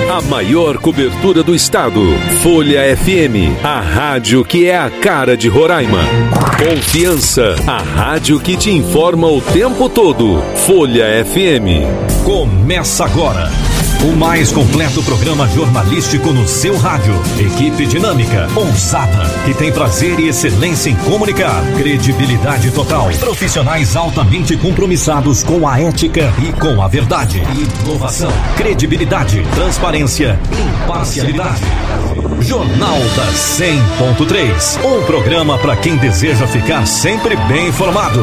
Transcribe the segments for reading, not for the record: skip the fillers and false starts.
A maior cobertura do estado. Folha FM, a rádio que é a cara de Roraima. Confiança, a rádio que te informa o tempo todo. Folha FM. Começa agora o mais completo programa jornalístico no seu rádio. Equipe dinâmica, ousada, que tem prazer e excelência em comunicar. Credibilidade total. Profissionais altamente compromissados com a ética e com a verdade. Inovação, credibilidade, transparência, imparcialidade. Jornal da 100.3. Um programa para quem deseja ficar sempre bem informado.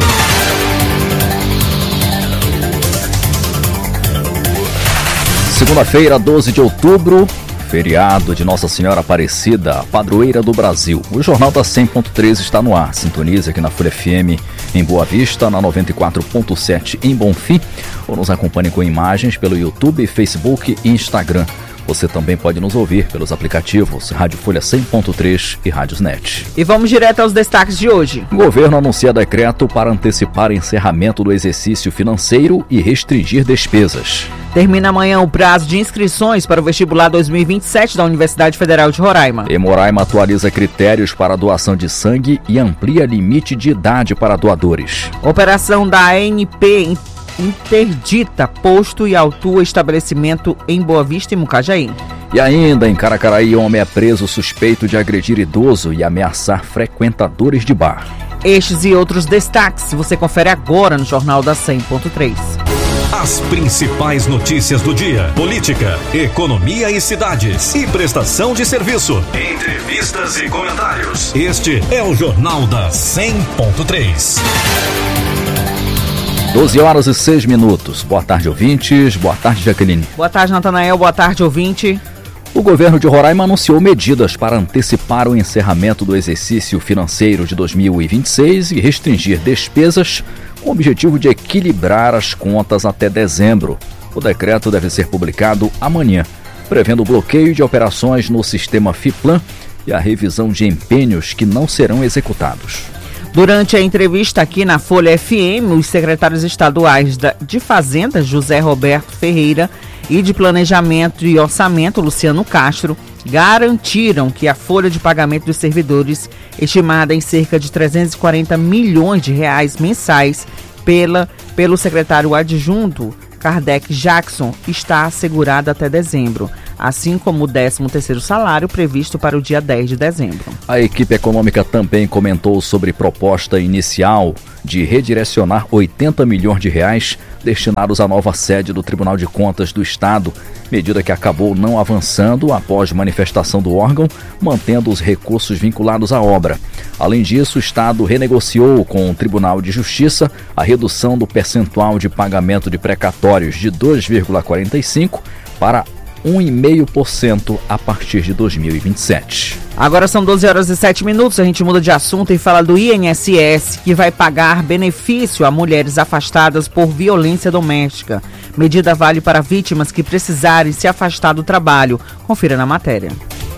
Segunda-feira, 12 de outubro, feriado de Nossa Senhora Aparecida, padroeira do Brasil. O Jornal da 100.3 está no ar. Sintonize aqui na Folha FM em Boa Vista, na 94.7 em Bonfim, ou nos acompanhe com imagens pelo YouTube, Facebook e Instagram. Você também pode nos ouvir pelos aplicativos Rádio Folha 100.3 e Rádiosnet. E vamos direto aos destaques de hoje. O governo anuncia decreto para antecipar encerramento do exercício financeiro e restringir despesas. Termina amanhã o prazo de inscrições para o vestibular 2027 da Universidade Federal de Roraima. E Roraima atualiza critérios para doação de sangue e amplia limite de idade para doadores. Operação da ANP interdita posto e autua estabelecimento em Boa Vista e Mucajaí. E ainda em Caracaraí, homem é preso suspeito de agredir idoso e ameaçar frequentadores de bar. Estes e outros destaques você confere agora no Jornal da 100.3. As principais notícias do dia: política, economia e cidades, e prestação de serviço, entrevistas e comentários. Este é o Jornal da 100.3. 12 horas e 6 minutos. Boa tarde, ouvintes. Boa tarde, Jaqueline. Boa tarde, Natanael. Boa tarde, ouvinte. O governo de Roraima anunciou medidas para antecipar o encerramento do exercício financeiro de 2026 e restringir despesas com o objetivo de equilibrar as contas até dezembro. O decreto deve ser publicado amanhã, prevendo o bloqueio de operações no sistema FIPLAN e a revisão de empenhos que não serão executados. Durante a entrevista aqui na Folha FM, os secretários estaduais de Fazenda, José Roberto Ferreira, e de Planejamento e Orçamento, Luciano Castro, garantiram que a folha de pagamento dos servidores, estimada em cerca de 340 milhões de reais mensais pelo secretário adjunto Kardec Jackson, está assegurada até dezembro, assim como o 13º salário previsto para o dia 10 de dezembro. A equipe econômica também comentou sobre proposta inicial de redirecionar 80 milhões de reais destinados à nova sede do Tribunal de Contas do Estado, medida que acabou não avançando após manifestação do órgão, mantendo os recursos vinculados à obra. Além disso, o Estado renegociou com o Tribunal de Justiça a redução do percentual de pagamento de precatórios de 2,45% para 1,5% a partir de 2027. Agora são 12 horas e 7 minutos, a gente muda de assunto e fala do INSS, que vai pagar benefício a mulheres afastadas por violência doméstica. Medida vale para vítimas que precisarem se afastar do trabalho. Confira na matéria.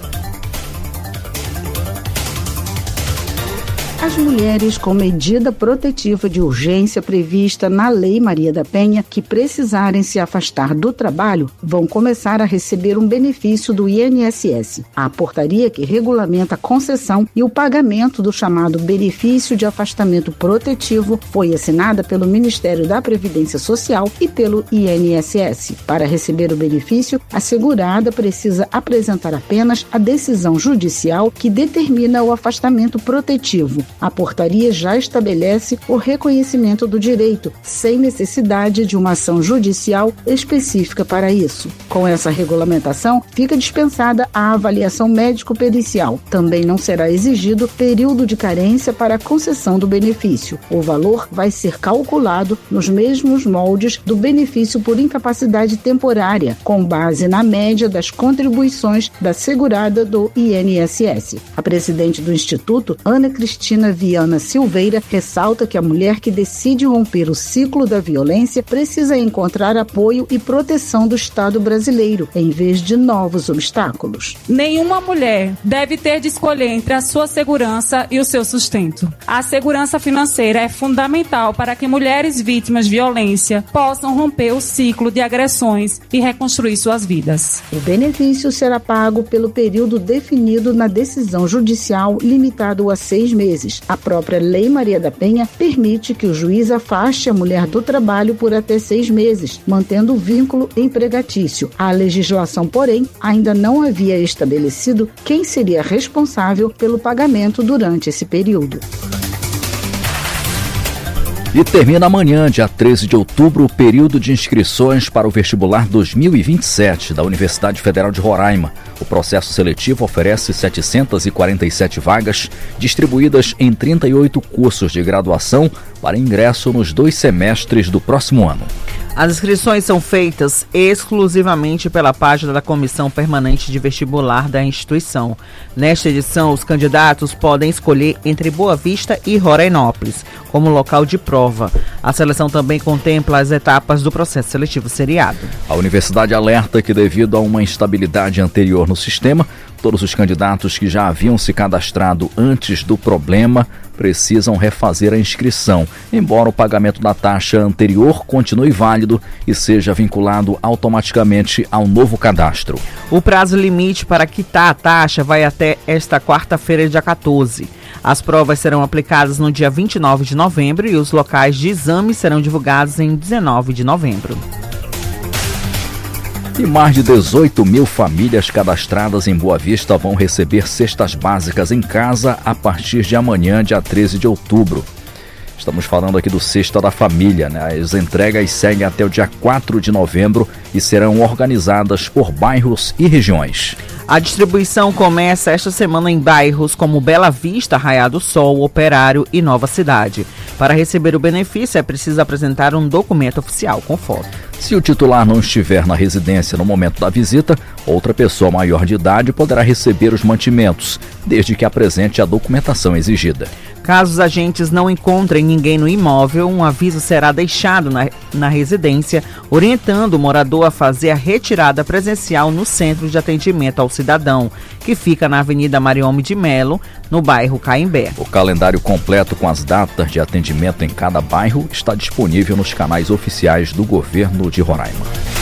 As mulheres com medida protetiva de urgência prevista na Lei Maria da Penha que precisarem se afastar do trabalho vão começar a receber um benefício do INSS. A portaria que regulamenta a concessão e o pagamento do chamado benefício de afastamento protetivo foi assinada pelo Ministério da Previdência Social e pelo INSS. Para receber o benefício, a segurada precisa apresentar apenas a decisão judicial que determina o afastamento protetivo. A portaria já estabelece o reconhecimento do direito, sem necessidade de uma ação judicial específica para isso. Com essa regulamentação, fica dispensada a avaliação médico-pericial. Também não será exigido período de carência para a concessão do benefício. O valor vai ser calculado nos mesmos moldes do benefício por incapacidade temporária, com base na média das contribuições da segurada do INSS. A presidente do Instituto, Ana Cristina Regina Viana Silveira ressalta que a mulher que decide romper o ciclo da violência precisa encontrar apoio e proteção do Estado brasileiro, em vez de novos obstáculos. Nenhuma mulher deve ter de escolher entre a sua segurança e o seu sustento. A segurança financeira é fundamental para que mulheres vítimas de violência possam romper o ciclo de agressões e reconstruir suas vidas. O benefício será pago pelo período definido na decisão judicial, limitado a 6 meses. A própria Lei Maria da Penha permite que o juiz afaste a mulher do trabalho por até 6 meses, mantendo o vínculo empregatício. A legislação, porém, ainda não havia estabelecido quem seria responsável pelo pagamento durante esse período. E termina amanhã, dia 13 de outubro, o período de inscrições para o vestibular 2027 da Universidade Federal de Roraima. O processo seletivo oferece 747 vagas, distribuídas em 38 cursos de graduação para ingresso nos 2 semestres do próximo ano. As inscrições são feitas exclusivamente pela página da Comissão Permanente de Vestibular da instituição. Nesta edição, os candidatos podem escolher entre Boa Vista e Rorainópolis como local de prova. A seleção também contempla as etapas do processo seletivo seriado. A universidade alerta que, devido a uma instabilidade anterior no sistema, todos os candidatos que já haviam se cadastrado antes do problema precisam refazer a inscrição, embora o pagamento da taxa anterior continue válido e seja vinculado automaticamente ao novo cadastro. O prazo limite para quitar a taxa vai até esta quarta-feira, dia 14. As provas serão aplicadas no dia 29 de novembro e os locais de exame serão divulgados em 19 de novembro. E mais de 18 mil famílias cadastradas em Boa Vista vão receber cestas básicas em casa a partir de amanhã, dia 13 de outubro. Estamos falando aqui do Cesta da Família, né? As entregas seguem até o dia 4 de novembro e serão organizadas por bairros e regiões. A distribuição começa esta semana em bairros como Bela Vista, Arraial do Sol, Operário e Nova Cidade. Para receber o benefício é preciso apresentar um documento oficial com foto. Se o titular não estiver na residência no momento da visita, outra pessoa maior de idade poderá receber os mantimentos, desde que apresente a documentação exigida. Caso os agentes não encontrem ninguém no imóvel, um aviso será deixado na residência, orientando o morador a fazer a retirada presencial no Centro de Atendimento ao Cidadão, que fica na Avenida Mariome de Melo, no bairro Caimbé. O calendário completo com as datas de atendimento em cada bairro está disponível nos canais oficiais do governo de Roraima.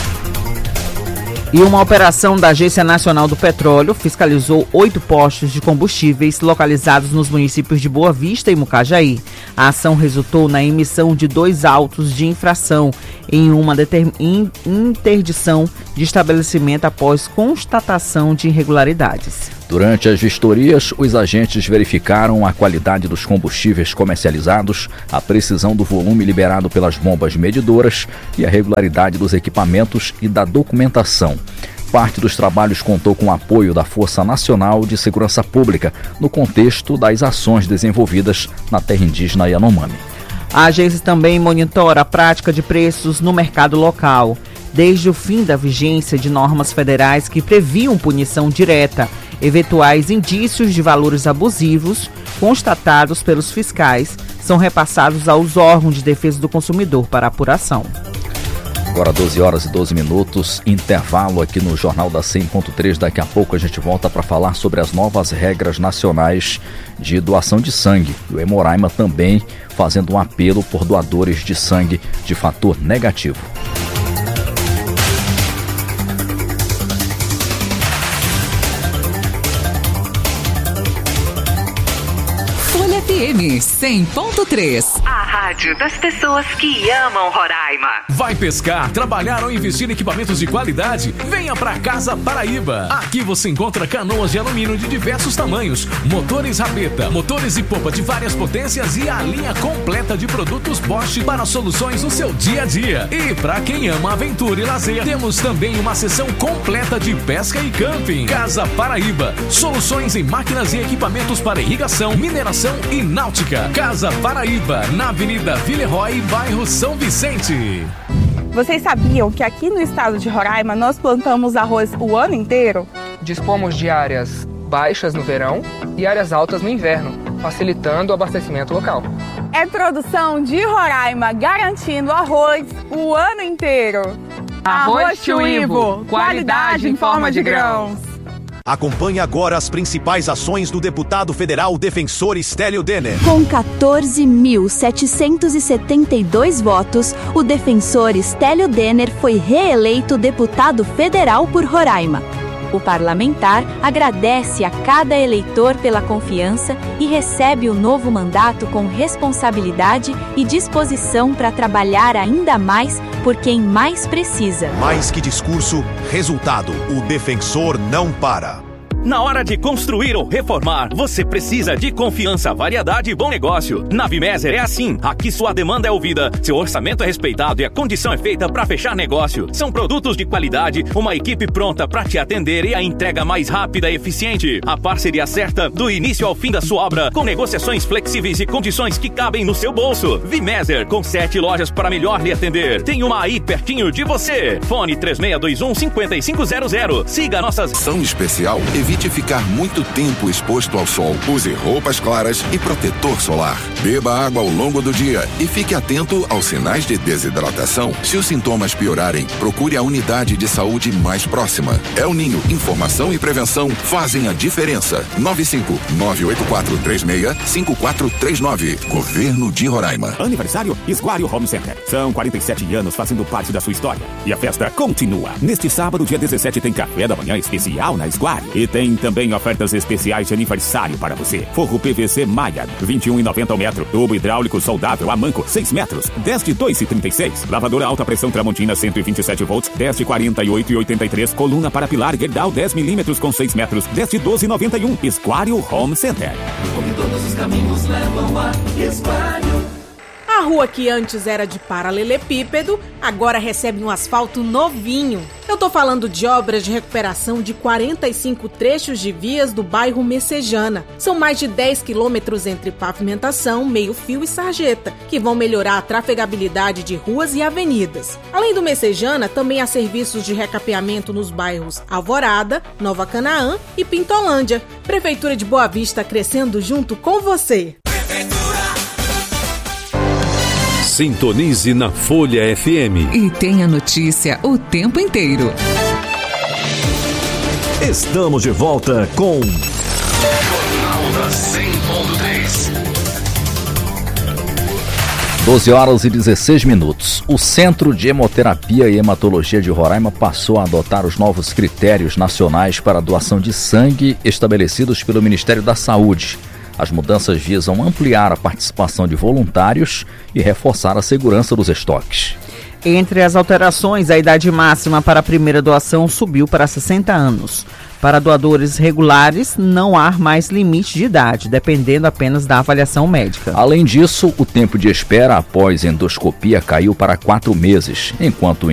E uma operação da Agência Nacional do Petróleo fiscalizou 8 postos de combustíveis localizados nos municípios de Boa Vista e Mucajaí. A ação resultou na emissão de 2 autos de infração em uma interdição de estabelecimento após constatação de irregularidades. Durante as vistorias, os agentes verificaram a qualidade dos combustíveis comercializados, a precisão do volume liberado pelas bombas medidoras e a regularidade dos equipamentos e da documentação. Parte dos trabalhos contou com o apoio da Força Nacional de Segurança Pública, no contexto das ações desenvolvidas na terra indígena Yanomami. A agência também monitora a prática de preços no mercado local. Desde o fim da vigência de normas federais que previam punição direta, eventuais indícios de valores abusivos constatados pelos fiscais são repassados aos órgãos de defesa do consumidor para apuração. Agora 12 horas e 12 minutos, intervalo aqui no Jornal da 100.3. Daqui a pouco a gente volta para falar sobre as novas regras nacionais de doação de sangue. E o Hemororaima também fazendo um apelo por doadores de sangue de fator negativo. FM 100.3. A rádio das pessoas que amam Roraima. Vai pescar, trabalhar ou investir em equipamentos de qualidade? Venha pra Casa Paraíba. Aqui você encontra canoas de alumínio de diversos tamanhos, motores rabeta, motores e popa de várias potências e a linha completa de produtos Bosch para soluções no seu dia a dia. E pra quem ama aventura e lazer, temos também uma seção completa de pesca e camping. Casa Paraíba, soluções em máquinas e equipamentos para irrigação, mineração e náutica. Casa Paraíba, na Avenida Villeroy, bairro São Vicente. Vocês sabiam que aqui no estado de Roraima nós plantamos arroz o ano inteiro? Dispomos de áreas baixas no verão e áreas altas no inverno, facilitando o abastecimento local. É produção de Roraima, garantindo arroz o ano inteiro. Arroz Tio Ivo, qualidade em forma de grãos. Acompanhe agora as principais ações do deputado federal defensor Stélio Denner. Com 14.772 votos, o defensor Stélio Denner foi reeleito deputado federal por Roraima. O parlamentar agradece a cada eleitor pela confiança e recebe o novo mandato com responsabilidade e disposição para trabalhar ainda mais por quem mais precisa. Mais que discurso, resultado. O defensor não para. Na hora de construir ou reformar, você precisa de confiança, variedade e bom negócio. Na Vimeser é assim. Aqui sua demanda é ouvida, seu orçamento é respeitado e a condição é feita para fechar negócio. São produtos de qualidade, uma equipe pronta para te atender e a entrega mais rápida e eficiente. A parceria certa do início ao fim da sua obra, com negociações flexíveis e condições que cabem no seu bolso. Vimeser, com 7 lojas para melhor lhe atender. Tem uma aí pertinho de você. Fone 3621-5500. Siga nossas... Ação especial. Evite ficar muito tempo exposto ao sol. Use roupas claras e protetor solar. Beba água ao longo do dia e fique atento aos sinais de desidratação. Se os sintomas piorarem, procure a unidade de saúde mais próxima. El Ninho, informação e prevenção fazem a diferença. 95-98436-5439. Governo de Roraima. Aniversário Esguário Home Center. São 47 anos fazendo parte da sua história. E a festa continua. Neste sábado, dia 17, tem café da manhã especial na Esguário. E tem também ofertas especiais de aniversário para você. Forro PVC Maia, R$21,90 ao metro. Tubo hidráulico soldável Amanco, 6 metros, 10 de R$2,36. Lavadora alta pressão Tramontina, 127 volts, 10 de R$48,83. Coluna para pilar Gerdau, 10 milímetros com 6 metros, 10 de R$12,91. Esquário Home Center. Onde todos os caminhos levam a Esquário. A rua que antes era de paralelepípedo, agora recebe um asfalto novinho. Eu tô falando de obras de recuperação de 45 trechos de vias do bairro Messejana. São mais de 10 quilômetros entre pavimentação, meio-fio e sarjeta, que vão melhorar a trafegabilidade de ruas e avenidas. Além do Messejana, também há serviços de recapeamento nos bairros Alvorada, Nova Canaã e Pintolândia. Prefeitura de Boa Vista crescendo junto com você. Sintonize na Folha FM. E tenha notícia o tempo inteiro. Estamos de volta com Jornal da 100.3. 12 horas e 16 minutos. O Centro de Hemoterapia e Hematologia de Roraima passou a adotar os novos critérios nacionais para a doação de sangue estabelecidos pelo Ministério da Saúde. As mudanças visam ampliar a participação de voluntários e reforçar a segurança dos estoques. Entre as alterações, a idade máxima para a primeira doação subiu para 60 anos. Para doadores regulares, não há mais limite de idade, dependendo apenas da avaliação médica. Além disso, o tempo de espera após endoscopia caiu para 4 meses, enquanto